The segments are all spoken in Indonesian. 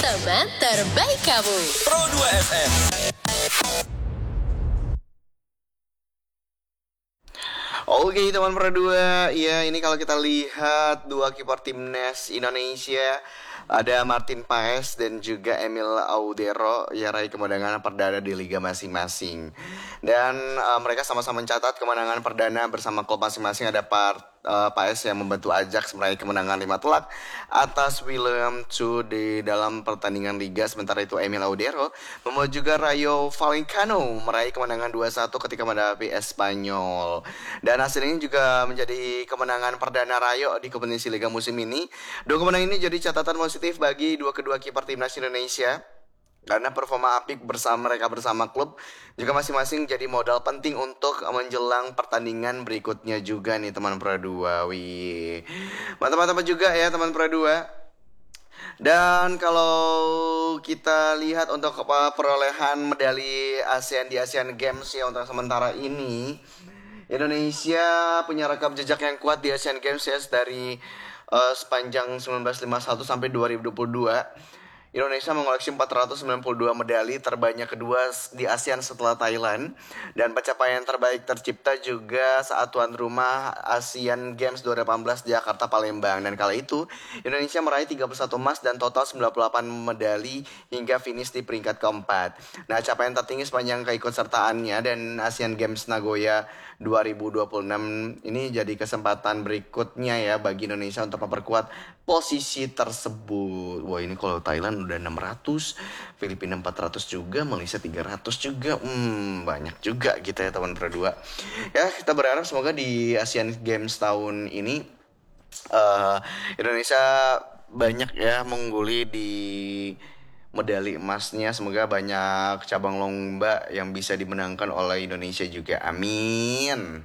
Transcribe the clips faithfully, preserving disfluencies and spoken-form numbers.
Teman terbaik kamu. Pro dua F M. Oke teman Pro dua, ya ini kalau kita lihat dua kiper timnas Indonesia, ada Martin Paes dan juga Emil Audero ya raih kemenangan perdana di liga masing-masing. Dan uh, mereka sama-sama mencatat kemenangan perdana bersama klub masing-masing. Ada part, uh, Paes yang membantu Ajax meraih kemenangan lima telak atas Willem II di dalam pertandingan liga. Sementara itu Emil Audero membawa juga Rayo Vallecano meraih kemenangan dua satu ketika menghadapi Espanyol. Dan hasil ini juga menjadi kemenangan perdana Rayo di kompetisi liga musim ini. Dua kemenangan ini jadi catatan positif bagi dua kedua kiper timnas Indonesia, karena performa apik bersama mereka bersama klub juga masing-masing jadi modal penting untuk menjelang pertandingan berikutnya juga nih teman Pro dua. Wih, mantap-mantap juga ya teman Pro dua. Dan kalau kita lihat untuk perolehan medali ASEAN di Asian Games ya untuk sementara ini, Indonesia punya rekam jejak yang kuat di Asian Games ya dari uh, sepanjang seribu sembilan ratus lima puluh satu sampai dua ribu dua puluh dua. Indonesia mengoleksi empat ratus sembilan puluh dua medali, terbanyak kedua di ASEAN setelah Thailand. Dan pencapaian terbaik tercipta juga saat tuan rumah Asian Games dua ribu delapan belas di Jakarta Palembang. Dan kala itu Indonesia meraih tiga puluh satu emas dan total sembilan puluh delapan medali hingga finish di peringkat keempat. Nah, capaian tertinggi sepanjang keikutsertaannya dan Asian Games Nagoya dua ribu dua puluh enam ini jadi kesempatan berikutnya ya bagi Indonesia untuk memperkuat posisi tersebut. Wah, ini kalau Thailand udah enam ratus, Filipina empat ratus juga, Malaysia tiga ratus juga. Hmm, banyak juga gitu ya teman Pro dua. Ya, kita berharap semoga di Asian Games tahun ini uh, Indonesia banyak ya mengungguli di medali emasnya. Semoga banyak cabang lomba yang bisa dimenangkan oleh Indonesia juga. Amin.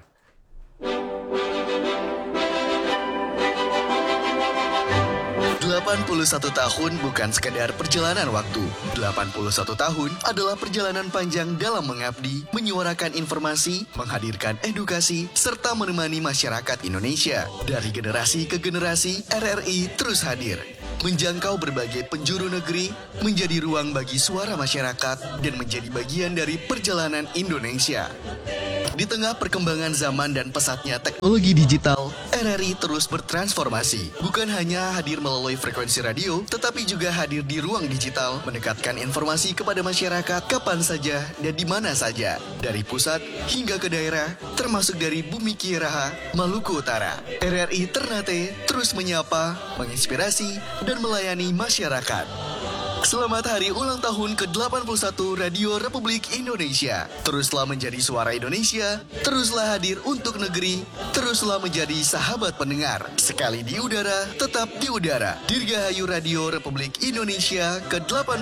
delapan puluh satu tahun bukan sekadar perjalanan waktu. delapan puluh satu tahun adalah perjalanan panjang dalam mengabdi, menyuarakan informasi, menghadirkan edukasi, serta menemani masyarakat Indonesia. Dari generasi ke generasi, R R I terus hadir, menjangkau berbagai penjuru negeri, menjadi ruang bagi suara masyarakat, dan menjadi bagian dari perjalanan Indonesia. Di tengah perkembangan zaman dan pesatnya teknologi digital, R R I terus bertransformasi. Bukan hanya hadir melalui frekuensi radio, tetapi juga hadir di ruang digital, mendekatkan informasi kepada masyarakat kapan saja dan di mana saja. Dari pusat hingga ke daerah, termasuk dari Bumi Kieraha, Maluku Utara. R R I Ternate terus menyapa, menginspirasi, dan melayani masyarakat. Selamat hari ulang tahun ke delapan puluh satu Radio Republik Indonesia. Teruslah menjadi suara Indonesia, teruslah hadir untuk negeri, teruslah menjadi sahabat pendengar. Sekali di udara, tetap di udara. Dirgahayu Radio Republik Indonesia ke delapan